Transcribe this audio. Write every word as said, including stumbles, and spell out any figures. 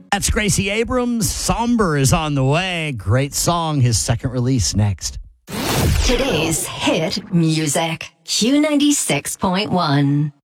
That's Gracie Abrams. Somber is on the way. Great song. His second release next. Today's hit music. Q ninety-six point one.